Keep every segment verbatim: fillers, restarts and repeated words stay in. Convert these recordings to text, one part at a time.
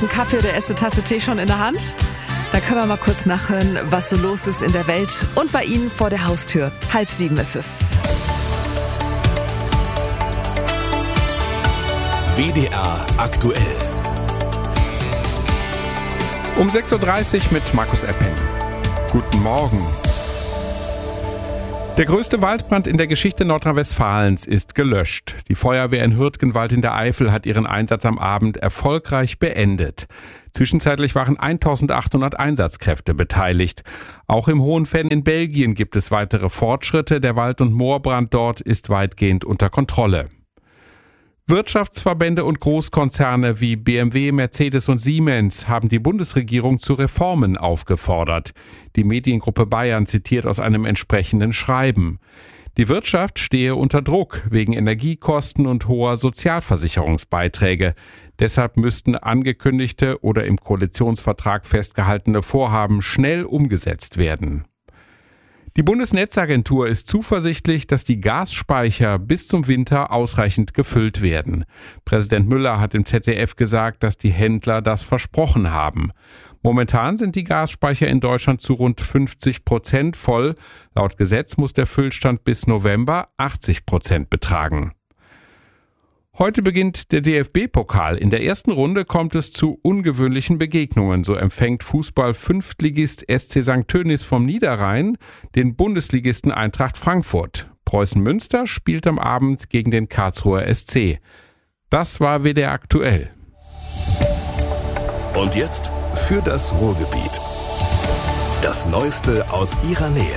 ersten Kaffee oder erste Tasse Tee schon in der Hand? Da können wir mal kurz nachhören, was so los ist in der Welt und bei Ihnen vor der Haustür. Halb sieben ist es. W D R aktuell. Um sechs Uhr dreißig mit Markus Epping. Guten Morgen. Der größte Waldbrand in der Geschichte Nordrhein-Westfalens ist gelöscht. Die Feuerwehr in Hürtgenwald in der Eifel hat ihren Einsatz am Abend erfolgreich beendet. Zwischenzeitlich waren eintausendachthundert Einsatzkräfte beteiligt. Auch im Hohenfenn in Belgien gibt es weitere Fortschritte. Der Wald- und Moorbrand dort ist weitgehend unter Kontrolle. Wirtschaftsverbände und Großkonzerne wie B M W, Mercedes und Siemens haben die Bundesregierung zu Reformen aufgefordert. Die Mediengruppe Bayern zitiert aus einem entsprechenden Schreiben. Die Wirtschaft stehe unter Druck wegen Energiekosten und hoher Sozialversicherungsbeiträge. Deshalb müssten angekündigte oder im Koalitionsvertrag festgehaltene Vorhaben schnell umgesetzt werden. Die Bundesnetzagentur ist zuversichtlich, dass die Gasspeicher bis zum Winter ausreichend gefüllt werden. Präsident Müller hat im Z D F gesagt, dass die Händler das versprochen haben. Momentan sind die Gasspeicher in Deutschland zu rund fünfzig Prozent voll. Laut Gesetz muss der Füllstand bis November achtzig Prozent betragen. Heute beginnt der D F B-Pokal. In der ersten Runde kommt es zu ungewöhnlichen Begegnungen. So empfängt Fußball-Fünftligist S C Sankt Tönis vom Niederrhein den Bundesligisten Eintracht Frankfurt. Preußen Münster spielt am Abend gegen den Karlsruher S C. Das war W D R aktuell. Und jetzt für das Ruhrgebiet. Das Neueste aus Ihrer Nähe.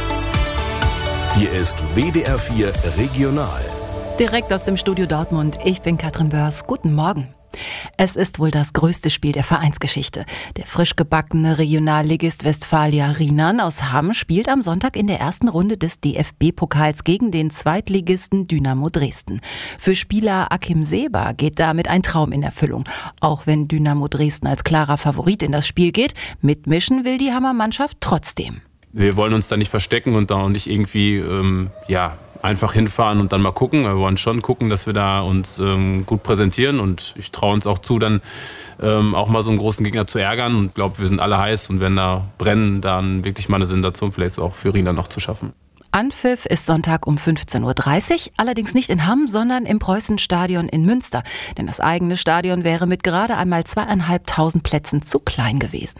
Hier ist W D R vier Regional. Direkt aus dem Studio Dortmund. Ich bin Katrin Börs. Guten Morgen. Es ist wohl das größte Spiel der Vereinsgeschichte. Der frisch gebackene Regionalligist Westfalia Rienan aus Hamm spielt am Sonntag in der ersten Runde des D F B-Pokals gegen den Zweitligisten Dynamo Dresden. Für Spieler Akim Seba geht damit ein Traum in Erfüllung. Auch wenn Dynamo Dresden als klarer Favorit in das Spiel geht, mitmischen will die Hammer-Mannschaft trotzdem. Wir wollen uns da nicht verstecken und da auch nicht irgendwie, ähm, ja... einfach hinfahren und dann mal gucken. Wir wollen schon gucken, dass wir da uns ähm, gut präsentieren und ich traue uns auch zu, dann ähm, auch mal so einen großen Gegner zu ärgern und glaube, wir sind alle heiß und wenn da brennen, dann wirklich mal eine Sensation vielleicht auch für Rienan noch zu schaffen. Anpfiff ist Sonntag um fünfzehn Uhr dreißig, allerdings nicht in Hamm, sondern im Preußenstadion in Münster. Denn das eigene Stadion wäre mit gerade einmal zweieinhalbtausend Plätzen zu klein gewesen.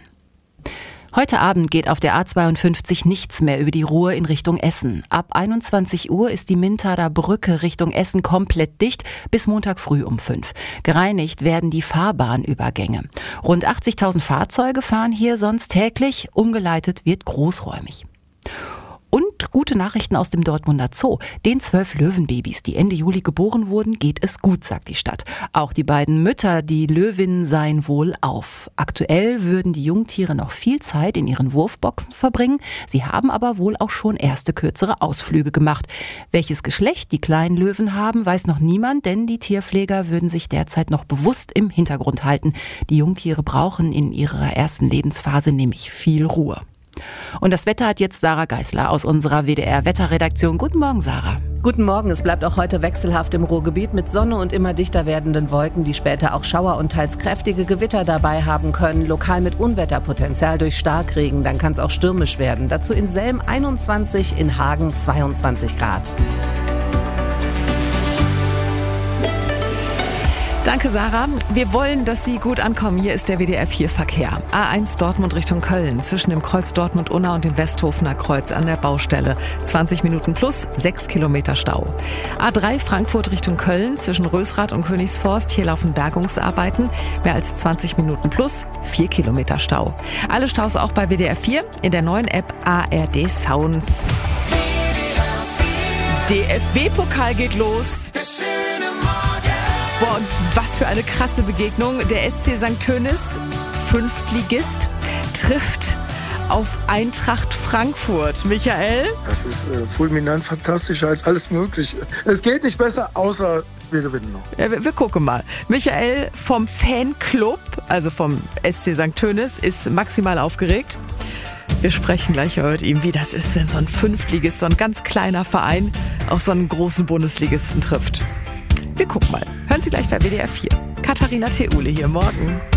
Heute Abend geht auf der A zweiundfünfzig nichts mehr über die Ruhr in Richtung Essen. Ab einundzwanzig Uhr ist die Mintader Brücke Richtung Essen komplett dicht bis Montag früh um fünf. Gereinigt werden die Fahrbahnübergänge. Rund achtzigtausend Fahrzeuge fahren hier sonst täglich, umgeleitet wird großräumig. Und gute Nachrichten aus dem Dortmunder Zoo. Den zwölf Löwenbabys, die Ende Juli geboren wurden, geht es gut, sagt die Stadt. Auch die beiden Mütter, die Löwinnen, seien wohl auf. Aktuell würden die Jungtiere noch viel Zeit in ihren Wurfboxen verbringen. Sie haben aber wohl auch schon erste kürzere Ausflüge gemacht. Welches Geschlecht die kleinen Löwen haben, weiß noch niemand, denn die Tierpfleger würden sich derzeit noch bewusst im Hintergrund halten. Die Jungtiere brauchen in ihrer ersten Lebensphase nämlich viel Ruhe. Und das Wetter hat jetzt Sarah Geisler aus unserer W D R-Wetterredaktion. Guten Morgen, Sarah. Guten Morgen. Es bleibt auch heute wechselhaft im Ruhrgebiet mit Sonne und immer dichter werdenden Wolken, die später auch Schauer und teils kräftige Gewitter dabei haben können. Lokal mit Unwetterpotenzial durch Starkregen. Dann kann es auch stürmisch werden. Dazu in Selm einundzwanzig, in Hagen zweiundzwanzig Grad. Danke, Sarah. Wir wollen, dass Sie gut ankommen. Hier ist der W D R vier Verkehr. A eins Dortmund Richtung Köln, zwischen dem Kreuz Dortmund-Unna und dem Westhofener Kreuz an der Baustelle. zwanzig Minuten plus, sechs Kilometer Stau. A drei Frankfurt Richtung Köln, zwischen Rösrath und Königsforst. Hier laufen Bergungsarbeiten. Mehr als zwanzig Minuten plus, vier Kilometer Stau. Alle Staus auch bei W D R vier in der neuen App A R D Sounds. D F B-Pokal geht los. Boah, und was für eine krasse Begegnung. Der S C Sankt Tönis, Fünftligist, trifft auf Eintracht Frankfurt. Michael? Das ist äh, fulminant fantastischer als alles Mögliche. Es geht nicht besser, außer wir gewinnen noch. Ja, wir, wir gucken mal. Michael vom Fanclub, also vom S C Sankt Tönis, ist maximal aufgeregt. Wir sprechen gleich mit ihm, wie das ist, wenn so ein Fünftligist, so ein ganz kleiner Verein auf so einen großen Bundesligisten trifft. Wir gucken mal. Hören Sie gleich bei W D R vier. Katharina Theule hier morgen.